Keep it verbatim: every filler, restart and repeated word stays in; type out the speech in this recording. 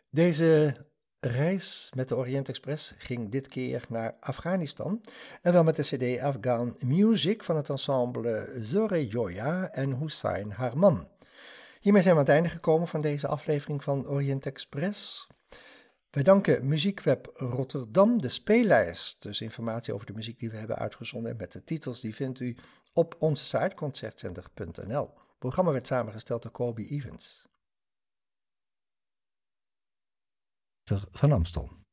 Deze reis met de Orient Express ging dit keer naar Afghanistan en wel met de cd Afghan Music van het ensemble Zore Joya en Hussein Harman. Hiermee zijn we aan het einde gekomen van deze aflevering van Orient Express. Wij danken Muziekweb Rotterdam, de speellijst, dus informatie over de muziek die we hebben uitgezonden en met de titels, die vindt u op onze site concertzender punt n l. Het programma werd samengesteld door Kobe Evans van Amstel.